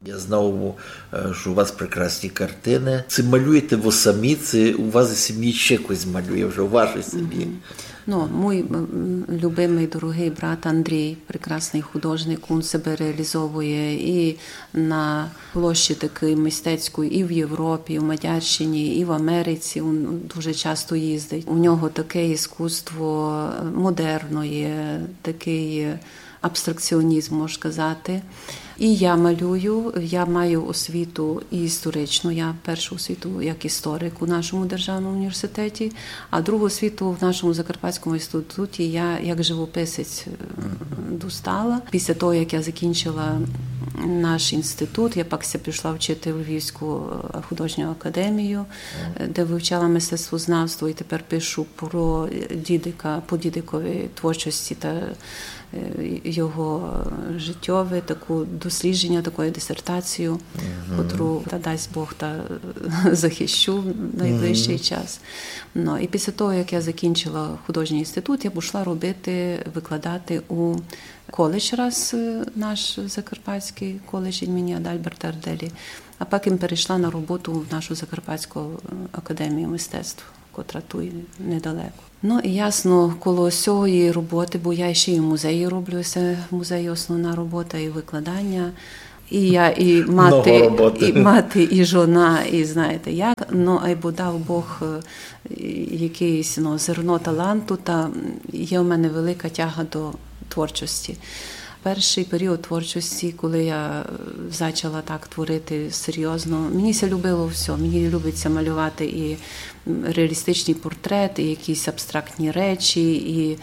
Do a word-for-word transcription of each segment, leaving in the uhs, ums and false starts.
Я знав, що у вас прекрасні картини. Це малюєте ви самі, це у вас і сім'ї ще хтось малює вже у вашій сім'ї. Ну, мій любимий, дорогий брат Андрій, прекрасний художник, він себе реалізовує і на площі такої мистецької, і в Європі, і в Мадярщині, і в Америці. Він дуже часто їздить. У нього таке іскусство модерне, такий абстракціонізм, можна сказати. І я малюю, я маю освіту і історичну, я першу освіту як історик у нашому державному університеті, а другу освіту в нашому Закарпатському інституті я як живописець достала. Після того, як я закінчила наш інститут, я пакся пішла вчити в Львівську художню академію, де вивчала мистецтвознавство, і тепер пишу про Дідика, по Дідиковій творчості та його життєве, таку дослідження, таку дисертацію, яку, та дасть Бог, та захищу в найближчий mm-hmm. час. Ну, і після того, як я закінчила художній інститут, я пішла робити, викладати у коледж раз, наш Закарпатський коледж імені Адальберта Арделі, а потім перейшла на роботу в нашу Закарпатську академію мистецтв, котра тут недалеко. Ну, і ясно, коло цієї роботи, бо я ще і в музеї роблю, це в музеї основна робота і викладання, і я і мати, і мати, і жона, і знаєте як, ну, або дав Бог якийсь, ну, зерно таланту, та є в мене велика тяга до творчості. Перший період творчості, коли я почала так творити серйозно, мені це любило все. Мені любиться малювати і реалістичні портрети, і якісь абстрактні речі, і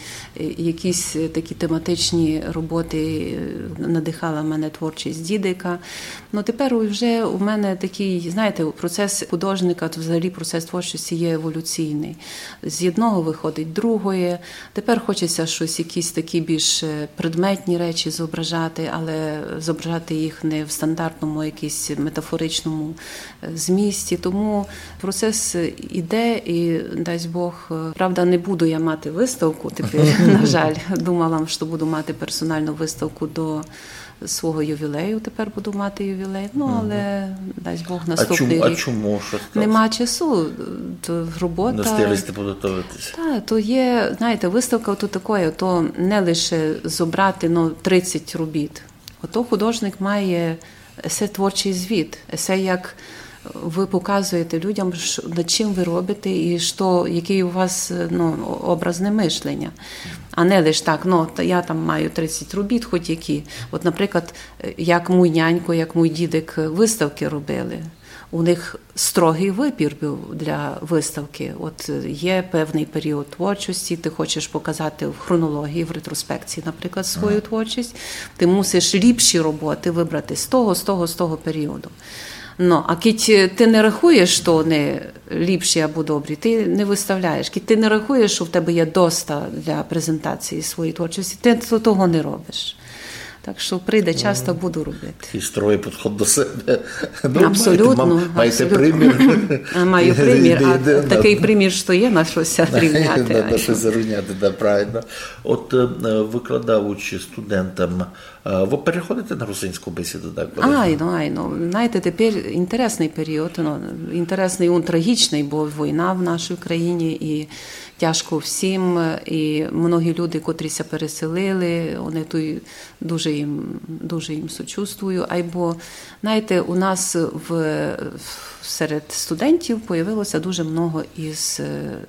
якісь такі тематичні роботи надихала мене творчість Дідика. Ну, тепер вже у мене такий, знаєте, процес художника, то взагалі процес творчості є еволюційний. З одного виходить другое. Тепер хочеться щось, якісь такі більш предметні речі зображати, але зображати їх не в стандартному, якійсь метафоричному змісті. Тому процес іде і, дасть Бог, правда, не буду я мати виставку тепер, на жаль. Думала, що буду мати персональну виставку до свого ювілею, тепер буду мати ювілей, ну, але, дасть Бог, наступний а рік. А чому? Що нема часу, то робота. Не встиглися підготуватися. Так, то є, знаєте, виставка то такое, то не лише зобрати, ну, тридцять робіт. Ото художник має есе творчий звіт, есе як ви показуєте людям, над чим ви робите і що, який у вас, ну, образне мишлення. А не лише так, ну, я там маю тридцять робіт, хоч які. От, наприклад, як мій нянько, як мій дідик виставки робили. У них строгий вибір був для виставки. От є певний період творчості, ти хочеш показати в хронології, в ретроспекції, наприклад, свою творчість. Ти мусиш ліпші роботи вибрати з того, з того, з того періоду. Ну, а коли ти не рахуєш, що вони ліпші або добрі, ти не виставляєш. Коли ти не рахуєш, що в тебе є доста для презентації своєї творчості, ти того не робиш. Так що прийде час, то буду робити. І строгий підход до себе. Ну, абсолютно. Маєте примір. Маю примір, а такий примір, що є, на щось рівняти. На щось зарівняти, так, правильно. От викладаючи студентам, ви переходите на русинську бесіду, так? Ай, ну, ай, ну, знаєте, тепер інтересний період, ну, інтересний, він трагічний, бо війна в нашій країні, і тяжко всім, і многі люди, котріся переселили, вони тут дуже їм, дуже їм сочувствую. Або, знаєте, у нас в, серед студентів появилося дуже много із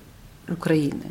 України.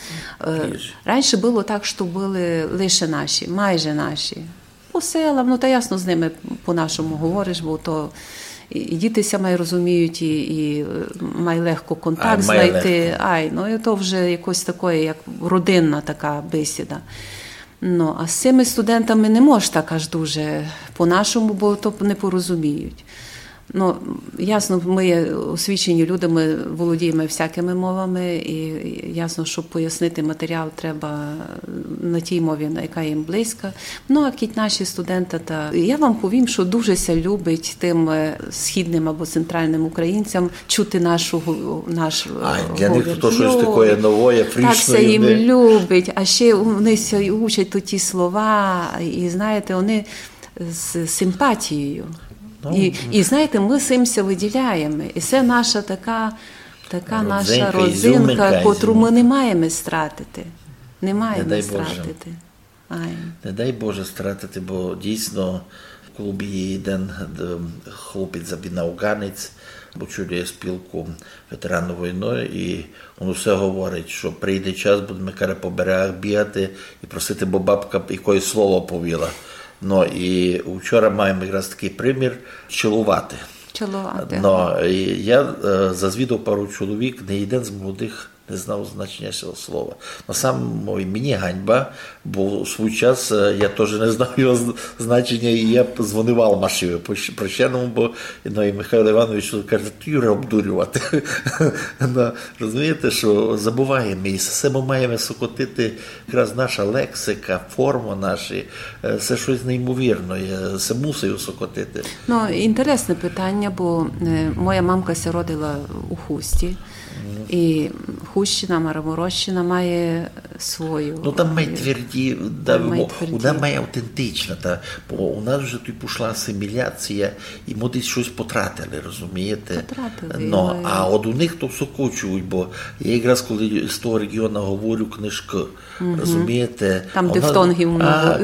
Раніше було так, що були лише наші, майже наші. По селам, ну, та ясно, з ними по-нашому говориш, бо то і дітися май розуміють, і, і май легко контакт а, знайти. Легко. Ай, ну, і то вже якось таке, як родинна така бесіда. Ну, а з цими студентами не можеш так аж дуже по-нашому, бо то не порозуміють. Ну, ясно, ми є освічені люди, ми володіємо всякими мовами, і ясно, щоб пояснити матеріал, треба на тій мові, яка їм близька. Ну, а кіть наші студенти, та я вам повім, що дуже ся любить тим східним або центральним українцям чути нашу наш а, для них то щось таке нове, фрішне. Так се їм любить, а ще вони учать ті слова, і знаєте, вони з симпатією. Ну, і, і знаєте, ми цимся виділяємо. І це наша така, така наша Родзинка, родзинка, ізюминка, котру ми ізюминка. не маємо стратити. Не маємо дай Боже. стратити. Ай. Не дай Боже стратити, бо дійсно в клубі є один хлопець забінауганець, бо очолює спілку ветеранів війни, і він усе говорить, що прийде час, будемо каже, по берегах бігати і просити, бо бабка якоїсь слово повіла. Ну, і вчора маємо якраз такий примір чолувати. Чолувати. Ну, і я е, зазвідав пару чоловік, не один з молодих не знав значення цього слова. Но сам мой, мені ганьба, бо у свій час я теж не знав його значення, і я дзвонив Алмашеві прощеному, бо ну, і Михайло Іванович каже, ти Юра обдурювати. Ну, розумієте, що забуваємо, і все ми маємо сокотити, якраз наша лексика, форма наші, це щось неймовірне, це мусив сокотити. Ну, інтересне питання, бо моя мамка ся родила у Хусті, і Хущина, Мараморощина має свою. Ну там має тверді, да, має вона має автентична, та, бо у нас вже тут пішла асиміляція, і ми десь щось потратили, розумієте? Потратили. Но, а от у них то сокочують, бо я якраз коли з того регіону говорю книжки, угу. Розумієте? Там дифтонгів много.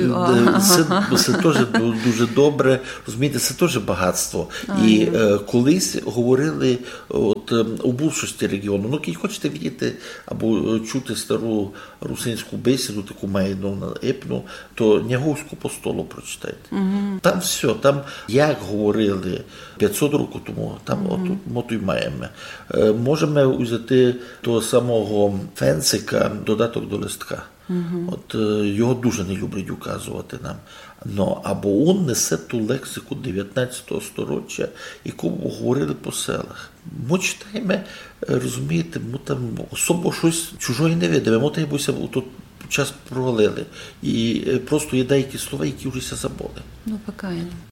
Це, це теж дуже добре, розумієте, це теж багатство. А, і е, колись говорили от, у більшості регіону, ну, коли хочете видіти або чути стару русинську бесіду, таку майну на епну, то Няговську по столу прочитайте. Угу. Там все, там як говорили п'ятсот років тому, там угу. отут моту й маємо. Е, можемо взяти того самого Фенцика, додаток до листка. Угу. От е, його дуже не люблять указувати нам. Но, або він несе ту лексику дев'ятнадцятого сторіччя, яку говорили по селах. Ми читаємо, розумієте, ми там особо щось чужої не видимо. Ми там якось у той час провалили. І просто є деякі слова, які вже забули. Ну, покаяння.